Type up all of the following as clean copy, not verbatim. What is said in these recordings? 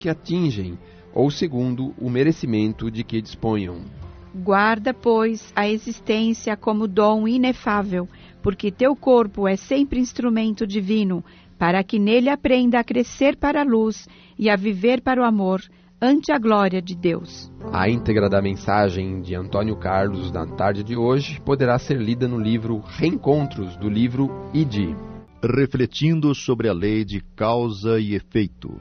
que atingem ou segundo o merecimento de que disponham. Guarda, pois, a existência como dom inefável, porque teu corpo é sempre instrumento divino, para que nele aprenda a crescer para a luz e a viver para o amor, ante a glória de Deus. A íntegra da mensagem de Antônio Carlos na tarde de hoje poderá ser lida no livro Reencontros, do livro Ide. Refletindo sobre a lei de causa e efeito.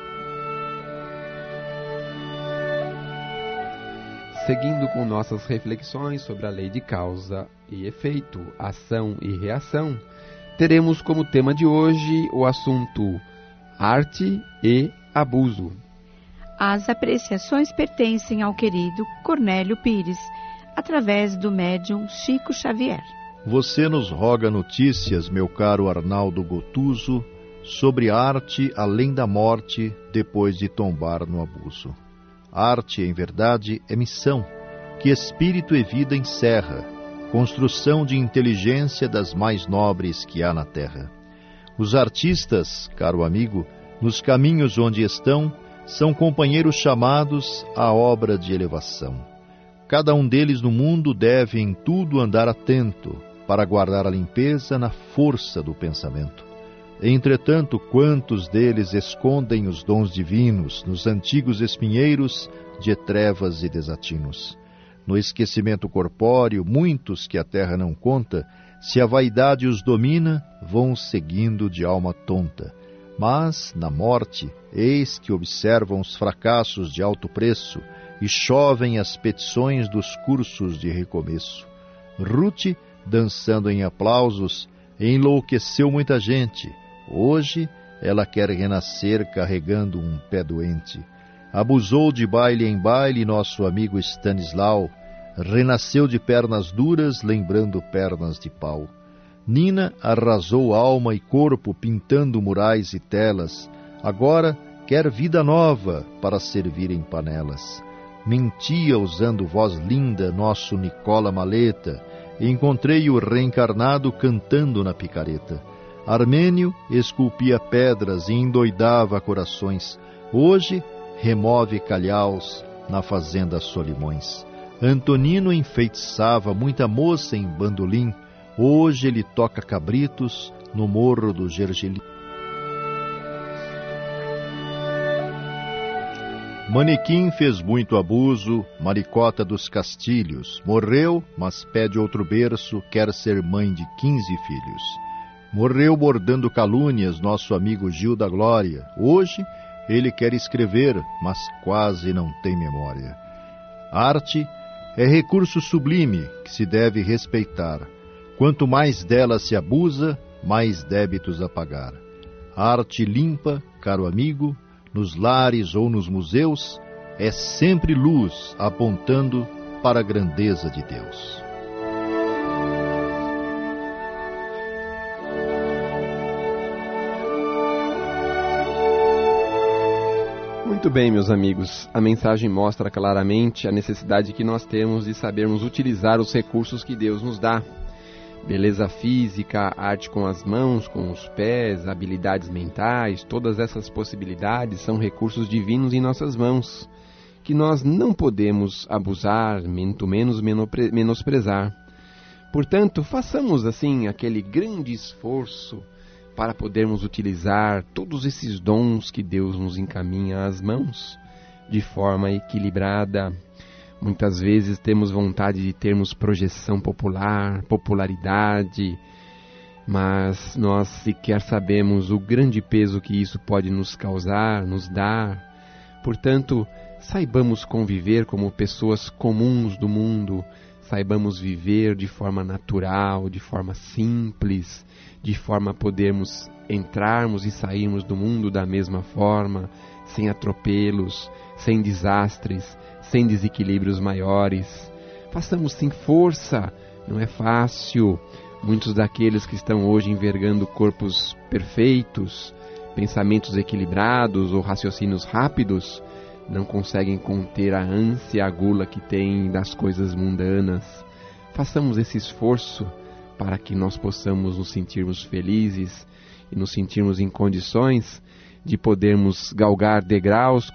Seguindo com nossas reflexões sobre a lei de causa e efeito, ação e reação, teremos como tema de hoje o assunto arte e abuso. As apreciações pertencem ao querido Cornélio Pires, através do médium Chico Xavier. Você nos roga notícias, meu caro Arnaldo Gotuso, sobre arte além da morte, depois de tombar no abuso. Arte, em verdade, é missão, que espírito e vida encerra, construção de inteligência das mais nobres que há na terra. Os artistas, caro amigo, nos caminhos onde estão, são companheiros chamados à obra de elevação. Cada um deles no mundo deve em tudo andar atento, para guardar a limpeza na força do pensamento. Entretanto, quantos deles escondem os dons divinos nos antigos espinheiros de trevas e desatinos? No esquecimento corpóreo, muitos que a terra não conta, se a vaidade os domina, vão seguindo de alma tonta. Mas, na morte, eis que observam os fracassos de alto preço e chovem as petições dos cursos de recomeço. Ruth, dançando em aplausos, enlouqueceu muita gente. Hoje, ela quer renascer carregando um pé doente. Abusou de baile em baile nosso amigo Stanislau. Renasceu de pernas duras, lembrando pernas de pau. Nina arrasou alma e corpo, pintando murais e telas. Agora quer vida nova para servir em panelas. Mentia usando voz linda nosso Nicola Maleta. Encontrei o reencarnado cantando na picareta. Armênio esculpia pedras e endoidava corações. Hoje remove calhaus na fazenda Solimões. Antonino enfeitiçava muita moça em bandolim. Hoje ele toca cabritos no morro do Gergelim. Manequim fez muito abuso, maricota dos Castilhos. Morreu, mas pede outro berço, quer ser mãe de 15 filhos. Morreu bordando calúnias nosso amigo Gil da Glória. Hoje ele quer escrever, mas quase não tem memória. Arte é recurso sublime que se deve respeitar. Quanto mais dela se abusa, mais débitos a pagar. A arte limpa, caro amigo, nos lares ou nos museus, é sempre luz apontando para a grandeza de Deus. Muito bem, meus amigos, a mensagem mostra claramente a necessidade que nós temos de sabermos utilizar os recursos que Deus nos dá. Beleza física, arte com as mãos, com os pés, habilidades mentais, todas essas possibilidades são recursos divinos em nossas mãos, que nós não podemos abusar, muito menos menosprezar. Portanto, façamos assim aquele grande esforço para podermos utilizar todos esses dons que Deus nos encaminha às mãos de forma equilibrada. Muitas vezes temos vontade de termos projeção popular, popularidade, mas nós sequer sabemos o grande peso que isso pode nos causar, nos dar. Portanto, saibamos conviver como pessoas comuns do mundo, saibamos viver de forma natural, de forma simples, de forma a podermos entrarmos e sairmos do mundo da mesma forma, sem atropelos, sem desastres, sem desequilíbrios maiores. Façamos sim força, não é fácil. Muitos daqueles que estão hoje envergando corpos perfeitos, pensamentos equilibrados ou raciocínios rápidos, não conseguem conter a ânsia, a gula que têm das coisas mundanas. Façamos esse esforço para que nós possamos nos sentirmos felizes e nos sentirmos em condições de podermos galgar degraus